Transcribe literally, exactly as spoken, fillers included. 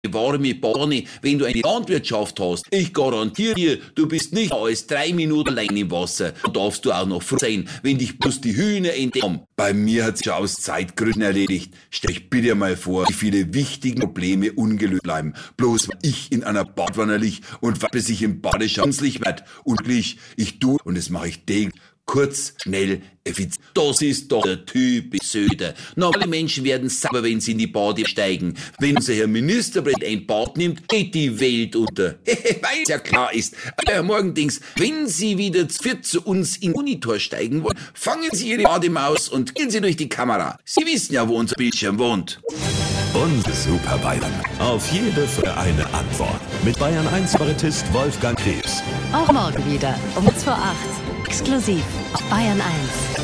warme Bahne, wenn du eine Landwirtschaft hast. Ich garantiere dir, du bist nicht als drei Minuten allein im Wasser. Da darfst du auch noch froh sein, wenn dich bloß die Hühner entdecken. Bei mir hat sich aus Zeitgründen erledigt. Stell dich bitte mal vor, wie viele wichtige Probleme ungelöst bleiben. Bloß weil ich in einer Badwanne lieg und weil es sich im Badeschanslich wird. Und ich tu, und das mache ich täglich. Kurz, schnell, effizient. Das ist doch der Typ Söder. Normale Menschen werden sauber, wenn sie in die Bade steigen. Wenn unser Herr Ministerpräsident ein Bad nimmt, geht die Welt unter. Weil es ja klar ist. Aber Herr Morgendings, wenn Sie wieder zu viert zu uns in den Monitor steigen wollen, fangen Sie Ihre Bademaus und gehen Sie durch die Kamera. Sie wissen ja, wo unser Bildschirm wohnt. Und Super Bayern. Auf jede Frage eine Antwort. Mit Bayern eins Kabarettist Wolfgang Krebs. Auch morgen wieder um kurz vor acht. Exklusiv auf Bayern eins.